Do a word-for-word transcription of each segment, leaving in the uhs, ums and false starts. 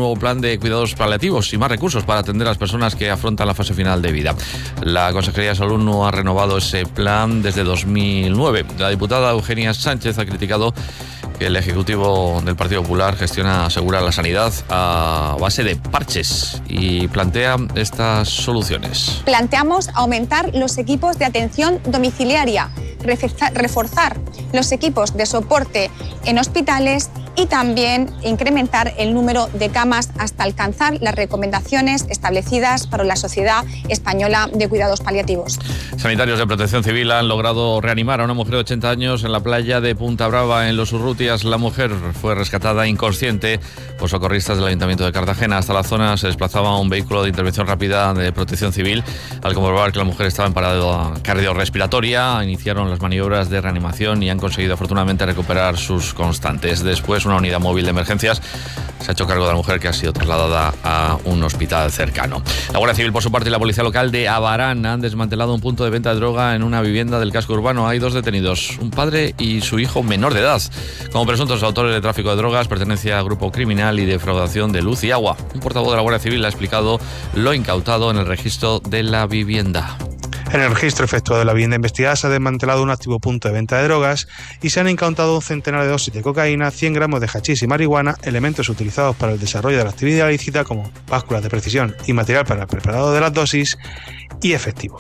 nuevo plan de cuidados paliativos y más recursos para atender a las personas que afrontan la fase final de vida. La Consejería de Salud no ha renovado ese plan desde dos mil nueve. La diputada Eugenia Sánchez ha criticado que el Ejecutivo del Partido Popular gestiona, asegura, la sanidad a base de parches y plantea estas soluciones. Planteamos aumentar los equipos de atención domiciliaria, reforzar los equipos de soporte en hospitales y también incrementar el número de camas hasta alcanzar las recomendaciones establecidas para la Sociedad Española de Cuidados Paliativos. Sanitarios de Protección Civil han logrado reanimar a una mujer de ochenta años en la playa de Punta Brava, en Los Urrutias. La mujer fue rescatada inconsciente por socorristas del Ayuntamiento de Cartagena. Hasta la zona se desplazaba un vehículo de intervención rápida de Protección Civil. Al comprobar que la mujer estaba en parada cardiorrespiratoria, iniciaron las maniobras de reanimación y han conseguido afortunadamente recuperar sus constantes. Después, una unidad móvil de emergencias se ha hecho cargo de la mujer, que ha sido trasladada a un hospital cercano. La Guardia Civil, por su parte, y la Policía Local de Abarán han desmantelado un punto de venta de droga en una vivienda del casco urbano. Hay dos detenidos, un padre y su hijo menor de edad. Como presuntos autores de tráfico de drogas, pertenece a grupo criminal y defraudación de luz y agua. Un portavoz de la Guardia Civil ha explicado lo incautado en el registro de la vivienda. En el registro efectuado de la vivienda investigada se ha desmantelado un activo punto de venta de drogas y se han incautado un centenar de dosis de cocaína, cien gramos de hachís y marihuana, elementos utilizados para el desarrollo de la actividad ilícita como básculas de precisión y material para el preparado de las dosis y efectivo.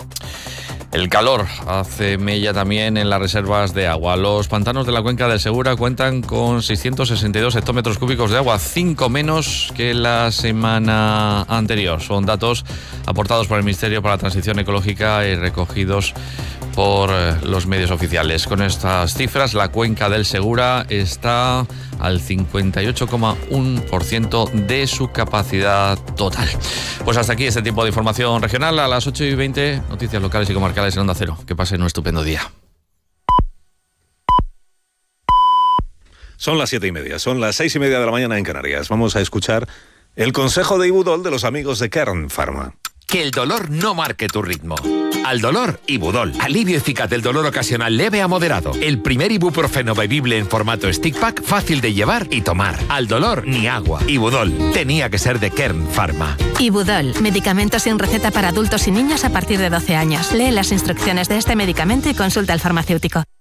El calor hace mella también en las reservas de agua. Los pantanos de la cuenca del Segura cuentan con seiscientos sesenta y dos hectómetros cúbicos de agua, cinco menos que la semana anterior. Son datos aportados por el Ministerio para la Transición Ecológica y recogidos por los medios oficiales. Con estas cifras, la cuenca del Segura está al cincuenta y ocho coma uno por ciento de su capacidad total. Pues hasta aquí este tipo de información regional. A las ocho y veinte, noticias locales y comarcales en Onda Cero. Que pasen un estupendo día. Son las siete y media, son las seis y media de la mañana en Canarias. Vamos a escuchar el consejo de Ibudol de los amigos de Kern Pharma. Que el dolor no marque tu ritmo. Al dolor, Ibudol. Alivio eficaz del dolor ocasional leve a moderado. El primer ibuprofeno bebible en formato stick pack, fácil de llevar y tomar. Al dolor, ni agua. Ibudol. Tenía que ser de Kern Pharma. Ibudol. Medicamento sin receta para adultos y niños a partir de doce años. Lee las instrucciones de este medicamento y consulta al farmacéutico.